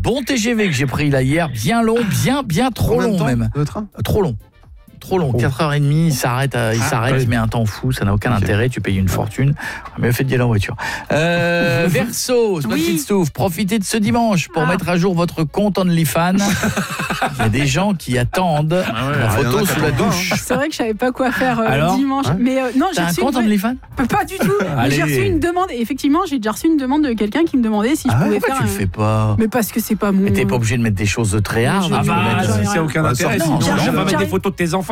bon TGV que j'ai pris là hier, bien long, bien trop long même. Le train Trop long. 4h30, il s'arrête, mais un temps fou, ça n'a aucun intérêt, tu payes une fortune. Mais faites d'y aller en voiture. Verseau, Petite Stouff, profitez de ce dimanche pour mettre à jour votre compte OnlyFans. Il y a des gens qui attendent la photo sous la douche. C'est vrai que je savais pas quoi faire dimanche. Mais non, j'ai reçu un compte OnlyFans ? Pas du tout. Mais j'ai reçu une demande. Et effectivement, j'ai déjà reçu une demande de quelqu'un qui me demandait si je pouvais faire. Tu le fais pas. Mais parce que c'est pas mon. Mais t'es pas obligé de mettre des choses de très hard. Ça n'a aucun intérêt. Sinon, on va mettre des photos de tes enfants.